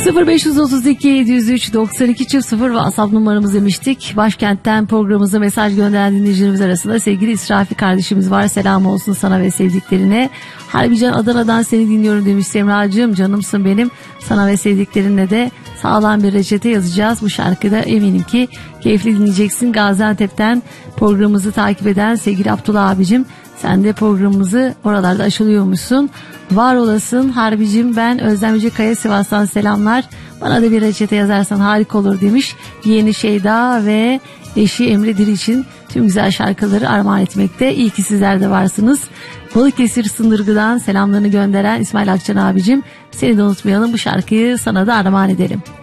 0532 703 92 0 WhatsApp numaramız demiştik. Başkentten programımıza mesaj gönderen dinleyicilerimiz arasında sevgili İsrafi kardeşimiz var. Selam olsun sana ve sevdiklerine. Harbican Adana'dan seni dinliyorum demiş Semracığım. Canımsın benim. Sana ve sevdiklerine de sağlam bir reçete yazacağız. Bu şarkıda eminim ki keyifli dinleyeceksin. Gaziantep'ten programımızı takip eden sevgili Abdullah abicim. Sen de programımızı oralarda aşılıyormuşsun. Var olasın Harbicim, ben Özlem Yücekaya Sivas'tan selamlar. Bana da bir reçete yazarsan harika olur demiş. Yeğeni Şeyda ve eşi Emre Diri için tüm güzel şarkıları armağan etmekte. İyi ki sizler de varsınız. Balıkesir Sındırgı'dan selamlarını gönderen İsmail Akçan abicim. Seni de unutmayalım, bu şarkıyı sana da armağan edelim.